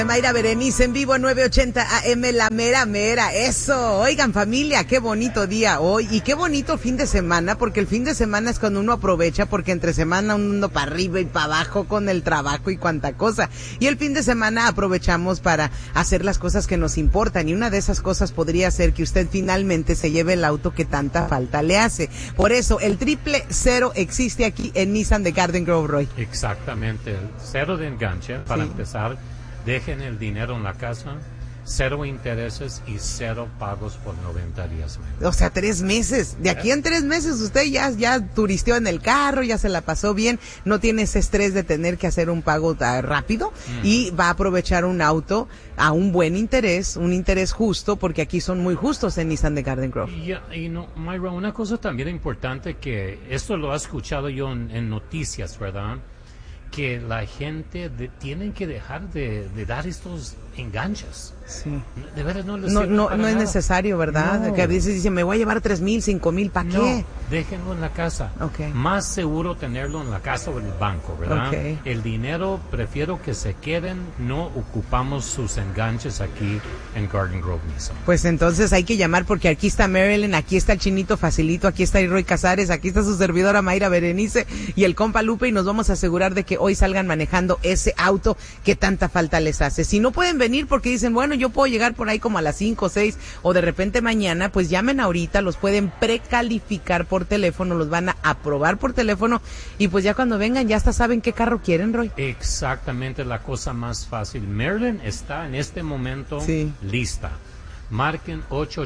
Mayra Berenice en vivo 980 AM, la mera mera, eso. Oigan, familia, qué bonito día hoy y qué bonito fin de semana, porque el fin de semana es cuando uno aprovecha, porque entre semana uno para arriba y para abajo con el trabajo y cuanta cosa, y el fin de semana aprovechamos para hacer las cosas que nos importan, y una de esas cosas podría ser que usted finalmente se lleve el auto que tanta falta le hace. Por eso el 000 existe aquí en Nissan de Garden Grove, Roy. Exactamente, el cero de enganche para empezar. Dejen el dinero en la casa, 0 intereses y 0 pagos por 90 días. O sea, 3 meses. De aquí en 3 meses usted ya turisteó en el carro, ya se la pasó bien, no tiene ese estrés de tener que hacer un pago rápido y va a aprovechar un auto a un buen interés, un interés justo, porque aquí son muy justos en Nissan de Garden Grove. Y no, Mayra, una cosa también importante, que esto lo he escuchado yo en noticias, ¿verdad? Que la gente tienen que dejar de dar estos enganches. Sí. De verdad no les no nada. Es necesario, ¿verdad? No. Que a veces dicen, me voy a llevar 3,000, 5,000, ¿para qué? Déjenlo en la casa. Okay. Más seguro tenerlo en la casa o en el banco, ¿verdad? Okay. El dinero prefiero que se queden, no ocupamos sus enganches aquí en Garden Grove Nissan. Pues entonces hay que llamar, porque aquí está Marilyn, aquí está el Chinito Facilito, aquí está Roy Casares, aquí está su servidora Mayra Berenice y el compa Lupe, y nos vamos a asegurar de que hoy salgan manejando ese auto que tanta falta les hace. Si no pueden venir porque dicen, bueno, yo puedo llegar por ahí como a las 5 o 6 o de repente mañana, pues llamen ahorita, los pueden precalificar por teléfono, los van a aprobar por teléfono y pues ya cuando vengan ya hasta saben qué carro quieren, Roy. Exactamente, la cosa más fácil. Marilyn está en este momento lista. Marquen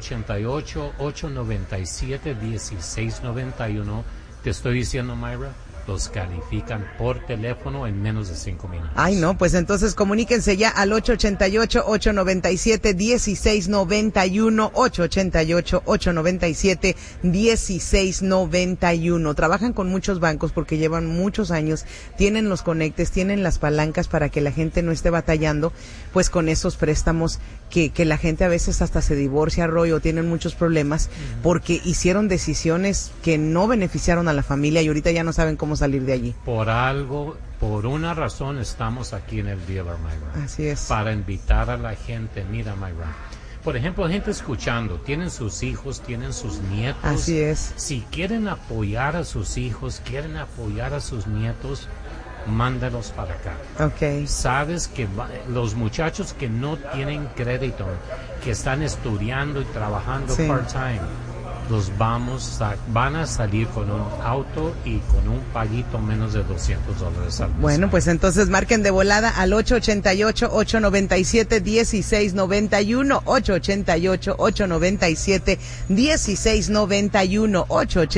888-897-1691. Te estoy diciendo, Mayra, los califican por teléfono en menos de 5 minutos. Ay, no, pues entonces comuníquense ya al 888-897-1691, 888-897-1691. Trabajan con muchos bancos porque llevan muchos años, tienen los conectes, tienen las palancas para que la gente no esté batallando, pues con esos préstamos que la gente a veces hasta se divorcia, Roy, o tienen muchos problemas porque hicieron decisiones que no beneficiaron a la familia y ahorita ya no saben cómo salir de allí. Por una razón estamos aquí en el dealer, Mayra. Así es. Para invitar a la gente. Mira, Mayra, por ejemplo, gente escuchando, tienen sus hijos, tienen sus nietos. Así es. Si quieren apoyar a sus hijos, quieren apoyar a sus nietos, mándalos para acá. Okay. Sabes que los muchachos que no tienen crédito, que están estudiando y trabajando part-time, van a salir con un auto y con un paguito menos de $200 al mes. Bueno, pues entonces marquen de volada al 888-897-1691, 888-897-1691,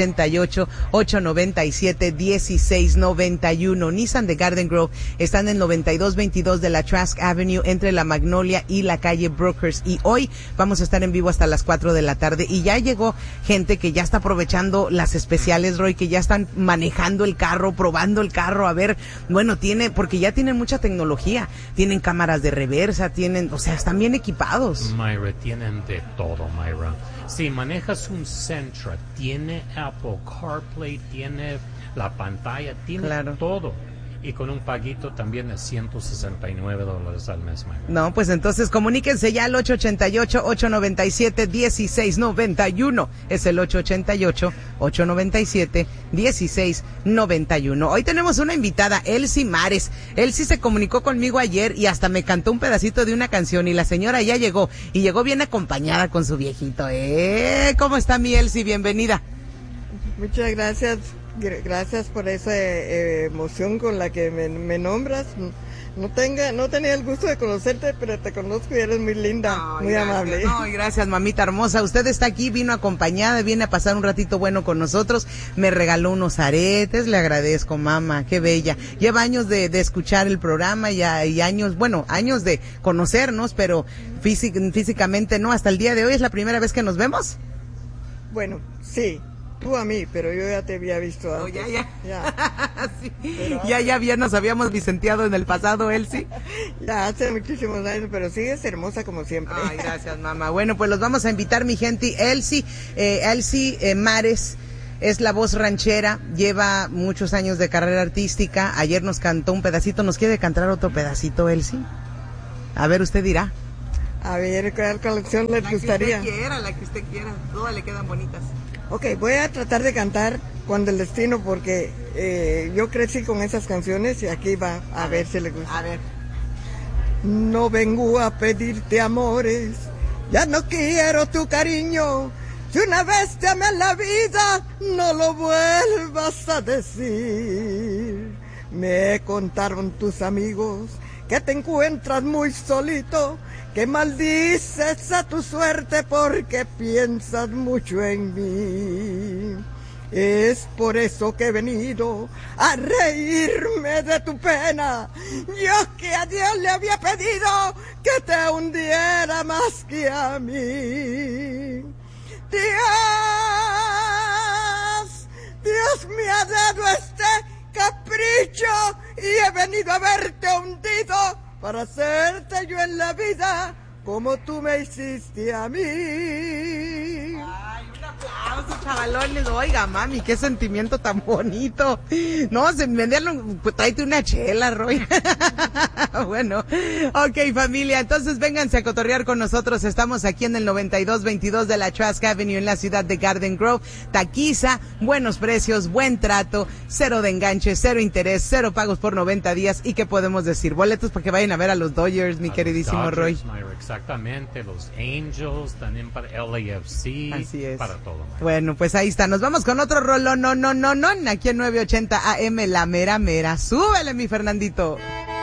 888-897-1691. Nissan de Garden Grove están en 9222 de la Trask Avenue entre la Magnolia y la calle Brokers, y hoy vamos a estar en vivo hasta las 4 de la tarde y ya llegó gente que ya está aprovechando las especiales, Roy, que ya están manejando el carro, probando el carro, a ver, bueno, porque ya tienen mucha tecnología, tienen cámaras de reversa, o sea, están bien equipados. Mayra, tienen de todo, Mayra. Si manejas un Sentra, tiene Apple CarPlay, tiene la pantalla, tiene todo. Y con un paguito también de $169 al mes, Mayra. No, pues entonces comuníquense ya al 888-897-1691. Es el 888-897-1691. Hoy tenemos una invitada, Elsie Mares. Elsie se comunicó conmigo ayer y hasta me cantó un pedacito de una canción, y la señora ya llegó, y llegó bien acompañada con su viejito. ¿Cómo está mi Elsie? Bienvenida. Muchas gracias. Gracias por esa emoción con la que me nombras. No tenía el gusto de conocerte, pero te conozco y eres muy linda, muy amable. Gracias, mamita hermosa. Usted está aquí, vino acompañada, viene a pasar un ratito bueno con nosotros. Me regaló unos aretes, le agradezco, mamá, qué bella. Lleva años de escuchar el programa y años de conocernos, pero físicamente no. Hasta el día de hoy es la primera vez que nos vemos. Bueno, sí. Tú a mí, pero yo ya te había visto antes. Sí. Ya nos habíamos vicenteado en el pasado, Elsie. Ya hace muchísimos años, pero sigues hermosa como siempre. Ay, gracias, mamá. Bueno, pues los vamos a invitar, mi gente. Elsie Mares es la voz ranchera, lleva muchos años de carrera artística. Ayer nos cantó un pedacito. ¿Nos quiere cantar otro pedacito, Elsie? A ver, usted dirá. A ver, ¿cuál colección les gustaría? La que usted quiera. Todas le quedan bonitas. Ok, voy a tratar de cantar Cuando el Destino porque yo crecí con esas canciones y aquí va, a ver si le gusta. A ver. No vengo a pedirte amores, ya no quiero tu cariño. Si una vez te amé en la vida, no lo vuelvas a decir. Me contaron tus amigos que te encuentras muy solito, que maldices a tu suerte porque piensas mucho en mí. Es por eso que he venido a reírme de tu pena. Yo que a Dios le había pedido que te hundiera más que a mí. Dios me ha dado este capricho y he venido a verte hundido para hacerte yo en la vida como tú me hiciste a mí. Ay, un aplauso, chavalones. Oiga, mami, qué sentimiento tan bonito. No, tráete una chela, Roy. Bueno, ok, familia, entonces vénganse a cotorrear con nosotros. Estamos aquí en el 9222 de la Trask Avenue en la ciudad de Garden Grove. Taquiza, buenos precios, buen trato, cero de enganche, cero interés, cero pagos por 90 días. ¿Y qué podemos decir? Boletos para que vayan a ver a los Dodgers, mi queridísimo Dodgers, Roy. Myra, exactamente, los Angels, también para LAFC, así es. para todo. Myra. Bueno, pues ahí está, nos vamos con otro rolón, no, aquí en 980 AM, la mera mera. Súbele, mi Fernandito.